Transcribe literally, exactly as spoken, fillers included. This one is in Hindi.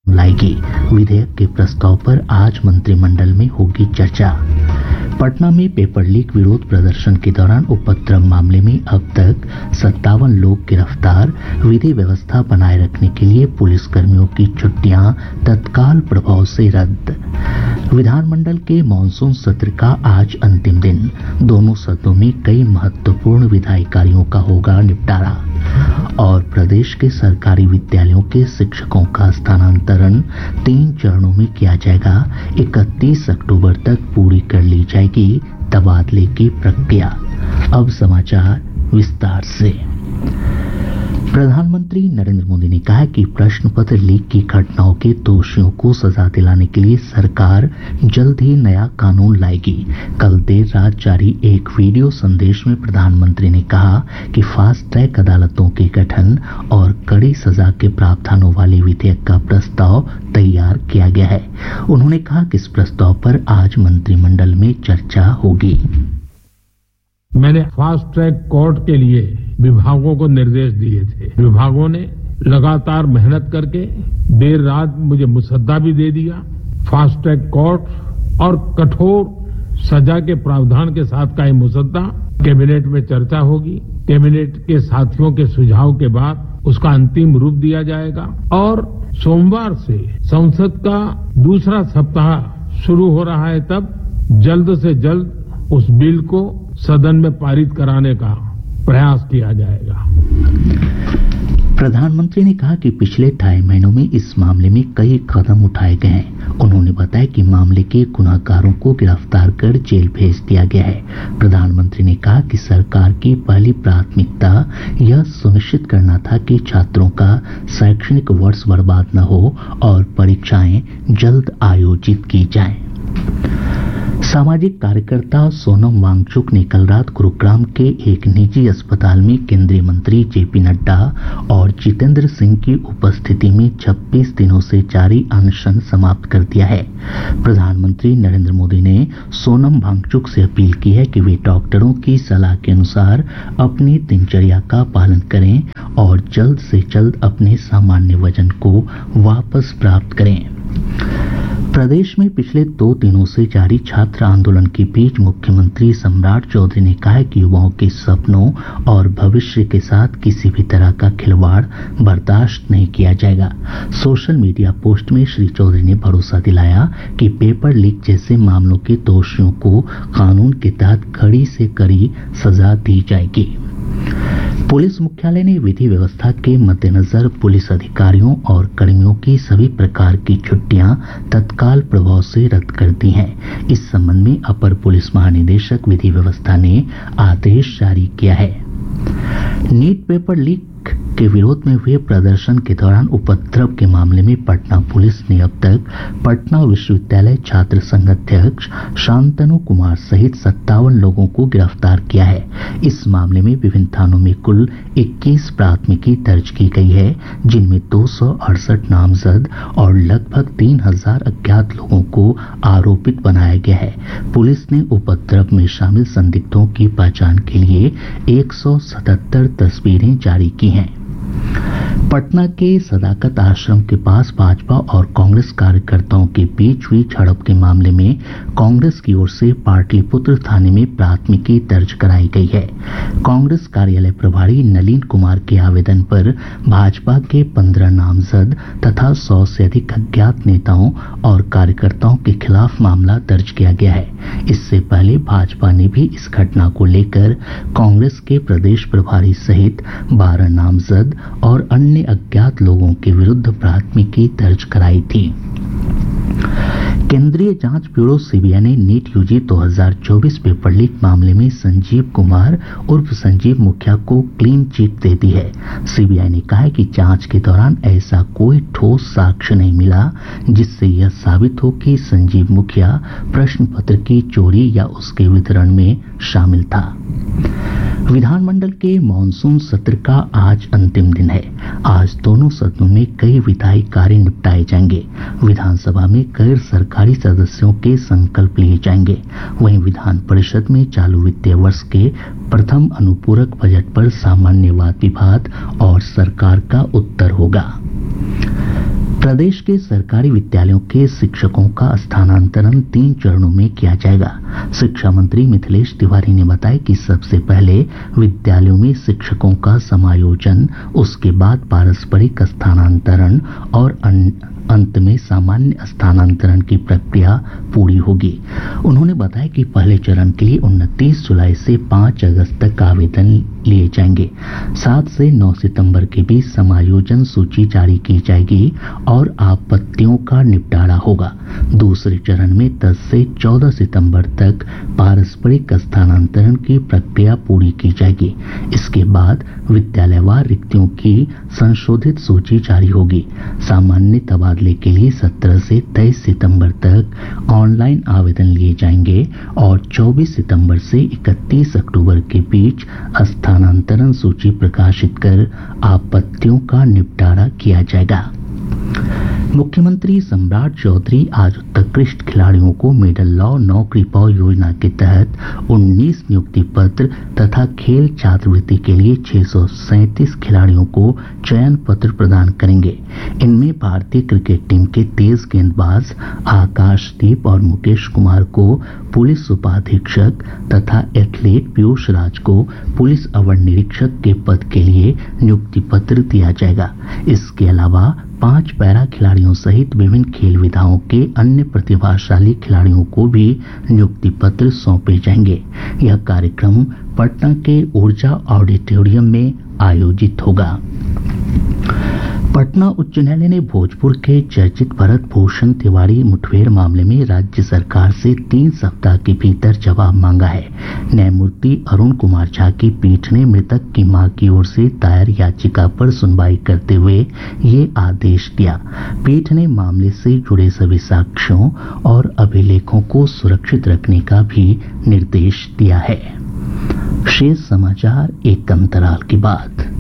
लाएगी। विधेयक के प्रस्ताव पर आज मंत्रिमंडल में होगी चर्चा। पटना में पेपर लीक विरोध प्रदर्शन के दौरान उपद्रव मामले में अब तक सत्तावन लोग गिरफ्तार। विधि व्यवस्था बनाए रखने के लिए पुलिसकर्मियों की छुट्टियां तत्काल प्रभाव से रद्द। विधानमंडल के मानसून सत्र का आज अंतिम दिन। दोनों सदनों में कई महत्वपूर्ण विधायी कार्यों का होगा निपटारा। और प्रदेश के सरकारी विद्यालयों के शिक्षकों का स्थानांतरण तीन चरणों में किया जाएगा। इकतीस अक्टूबर तक पूरी कर ली जाएगी तबादले की प्रक्रिया। अब समाचार विस्तार से। प्रधानमंत्री नरेंद्र मोदी ने कहा कि प्रश्न पत्र लीक की घटनाओं के दोषियों को सजा दिलाने के लिए सरकार जल्द ही नया कानून लाएगी। कल देर रात जारी एक वीडियो संदेश में प्रधानमंत्री ने कहा कि फास्ट ट्रैक अदालतों के गठन और कड़ी सजा के प्रावधानों वाले विधेयक का प्रस्ताव तैयार किया गया है। उन्होंने कहा कि इस प्रस्ताव पर आज मंत्रिमंडल में चर्चा होगी। मैंने फास्ट ट्रैक कोर्ट के लिए विभागों को निर्देश दिए थे। विभागों ने लगातार मेहनत करके देर रात मुझे मुसद्दा भी दे दिया। फास्ट ट्रैक कोर्ट और कठोर सजा के प्रावधान के साथ का ये मुसद्दा कैबिनेट में चर्चा होगी। कैबिनेट के साथियों के सुझाव के बाद उसका अंतिम रूप दिया जाएगा और सोमवार से संसद का दूसरा सप्ताह शुरू हो रहा है। तब जल्द से जल्द उस बिल को सदन में पारित कराने का प्रयास किया जाएगा। प्रधानमंत्री ने कहा कि पिछले ढाई महीनों में इस मामले में कई कदम उठाए गए हैं। उन्होंने बताया कि मामले के गुनाहगारों को गिरफ्तार कर जेल भेज दिया गया है। प्रधानमंत्री ने कहा कि सरकार की पहली प्राथमिकता यह सुनिश्चित करना था कि छात्रों का शैक्षणिक वर्ष बर्बाद न हो और परीक्षाएं जल्द आयोजित की जाएं। सामाजिक कार्यकर्ता सोनम वांगचुक ने कल रात गुरुग्राम के एक निजी अस्पताल में केंद्रीय मंत्री जेपी नड्डा और जितेंद्र सिंह की उपस्थिति में छब्बीस दिनों से जारी अनशन समाप्त कर दिया है। प्रधानमंत्री नरेंद्र मोदी ने सोनम वांगचुक से अपील की है कि वे डॉक्टरों की सलाह के अनुसार अपनी दिनचर्या का पालन करें और जल्द से जल्द अपने सामान्य वजन को वापस प्राप्त करें। प्रदेश में पिछले दो दिनों से जारी छात्र आंदोलन के बीच मुख्यमंत्री सम्राट चौधरी ने कहा है कि युवाओं के सपनों और भविष्य के साथ किसी भी तरह का खिलवाड़ बर्दाश्त नहीं किया जाएगा। सोशल मीडिया पोस्ट में श्री चौधरी ने भरोसा दिलाया कि पेपर लीक जैसे मामलों के दोषियों को कानून के तहत कड़ी से कड़ी सजा दी जाएगी। पुलिस मुख्यालय ने विधि व्यवस्था के मद्देनजर पुलिस अधिकारियों और कर्मियों की सभी प्रकार की छुट्टियां तत्काल प्रभाव से रद्द कर दी हैं। इस संबंध में अपर पुलिस महानिदेशक विधि व्यवस्था ने आदेश जारी किया है। नीट पेपर लीक के विरोध में हुए प्रदर्शन के दौरान उपद्रव के मामले में पटना पुलिस ने अब तक पटना विश्वविद्यालय छात्र संघ अध्यक्ष शांतनु कुमार सहित सत्तावन लोगों को गिरफ्तार किया है। इस मामले में विभिन्न थानों में कुल इक्कीस प्राथमिकी दर्ज की गई है, जिनमें दो सौ अड़सठ नामजद और लगभग तीन हजार अज्ञात लोगों को आरोपित बनाया गया है। पुलिस ने उपद्रव में शामिल संदिग्धों की पहचान के लिए एक सौ सतहत्तर तस्वीरें जारी की हैं। पटना के सदाकत आश्रम के पास भाजपा और कांग्रेस कार्यकर्ताओं के बीच हुई झड़प के मामले में कांग्रेस की ओर से पाटलिपुत्र थाने में प्राथमिकी दर्ज कराई गई है। कांग्रेस कार्यालय प्रभारी नलीन कुमार के आवेदन पर भाजपा के पंद्रह नामजद तथा सौ से अधिक अज्ञात नेताओं और कार्यकर्ताओं के खिलाफ मामला दर्ज किया गया है। इससे पहले भाजपा ने भी इस घटना को लेकर कांग्रेस के प्रदेश प्रभारी सहित बारह नामजद और अन्य अज्ञात लोगों के विरुद्ध प्राथमिकी दर्ज कराई थी। केंद्रीय जांच ब्यूरो सीबीआई ने नीट यूजी दो हज़ार चौबीस पेपर लीक मामले में संजीव कुमार उर्फ संजीव मुखिया को क्लीन चिट दे दी है। सीबीआई ने कहा है कि जांच के दौरान ऐसा कोई ठोस साक्ष्य नहीं मिला जिससे यह साबित हो कि संजीव मुखिया प्रश्न पत्र की चोरी या उसके वितरण में शामिल था। विधानमंडल के मानसून सत्र का आज अंतिम दिन है। आज दोनों सदनों में कई विधायी कार्य निपटाए जाएंगे। विधानसभा में गैर सरकारी सदस्यों के संकल्प लिए जाएंगे। वहीं विधान परिषद में चालू वित्तीय वर्ष के प्रथम अनुपूरक बजट पर सामान्य वाद विवाद और सरकार का उत्तर होगा। प्रदेश के सरकारी विद्यालयों के शिक्षकों का स्थानांतरण तीन चरणों में किया जाएगा। शिक्षा मंत्री मिथिलेश तिवारी ने बताया कि सबसे पहले विद्यालयों में शिक्षकों का समायोजन, उसके बाद पारस्परिक स्थानांतरण और अंत में सामान्य स्थानांतरण की प्रक्रिया पूरी होगी। उन्होंने बताया कि पहले चरण के लिए उनतीस जुलाई से पाँच अगस्त तक आवेदन लिए जाएंगे। सात से नौ सितंबर के बीच समायोजन सूची जारी की जाएगी और आपत्तियों का निपटारा होगा। दूसरे चरण में दस से चौदह सितंबर तक पारस्परिक स्थानांतरण की प्रक्रिया पूरी की जाएगी। इसके बाद विद्यालयवार रिक्तियों की संशोधित सूची जारी होगी। सामान्य तबादले के लिए सत्रह से तेईस सितंबर तक ऑनलाइन आवेदन लिए जाएंगे और चौबीस सितंबर से इकतीस अक्टूबर के बीच स्थानांतरण सूची प्रकाशित कर आपत्तियों का निपटारा किया जाएगा। मुख्यमंत्री सम्राट चौधरी आज उत्कृष्ट खिलाड़ियों को मेडल लॉ नौकरी पाओ योजना के तहत उन्नीस नियुक्ति पत्र तथा खेल छात्रवृत्ति के लिए छह सौ सैंतीस खिलाड़ियों को चयन पत्र प्रदान करेंगे। इनमें भारतीय क्रिकेट टीम के तेज गेंदबाज आकाशदीप और मुकेश कुमार को पुलिस उपाधीक्षक तथा एथलीट पीयूष राज को पुलिस अवर निरीक्षक के पद के लिए नियुक्ति पत्र दिया जाएगा। इसके अलावा पांच पैरा खिलाड़ियों सहित विभिन्न खेल विधाओं के अन्य प्रतिभाशाली खिलाड़ियों को भी नियुक्ति पत्र सौंपे जाएंगे। यह कार्यक्रम पटना के ऊर्जा ऑडिटोरियम में आयोजित होगा। पटना उच्च न्यायालय ने भोजपुर के चर्चित भरत भूषण तिवारी मुठभेड़ मामले में राज्य सरकार से तीन सप्ताह के भीतर जवाब मांगा है। न्यायमूर्ति अरुण कुमार झा की पीठ ने मृतक की मां की ओर से दायर याचिका पर सुनवाई करते हुए ये आदेश दिया। पीठ ने मामले से जुड़े सभी साक्ष्यों और अभिलेखों को सुरक्षित रखने का भी निर्देश दिया है। शेष समाचार एक अंतराल के बाद।